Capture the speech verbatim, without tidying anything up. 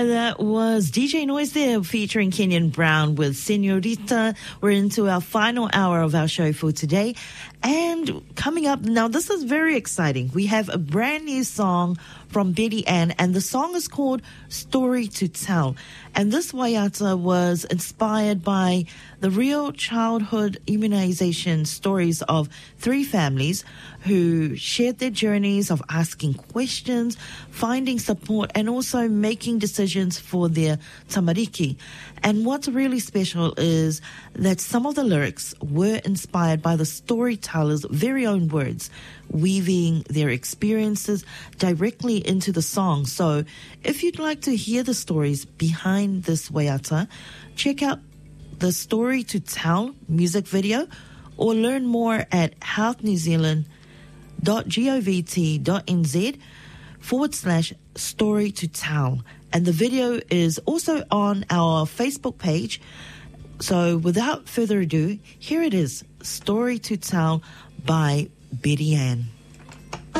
And that was D J Noise there featuring Kenyon Brown with Senorita. We're into our final hour of our show for today. And coming up, now this is very exciting. We have a brand new song from Betty Ann, and the song is called Story to Tell. And this waiata was inspired by the real childhood immunization stories of three families who shared their journeys of asking questions, finding support, and also making decisions for their tamariki. And what's really special is that some of the lyrics were inspired by the storyteller's very own words, weaving their experiences directly into the song. So if you'd like to hear the stories behind this waiata, check out the Story to Tell music video or learn more at healthnewzealand.govt.nz forward slash story to tell. And the video is also on our Facebook page. So without further ado, here it is, Story to Tell by Betty Ann.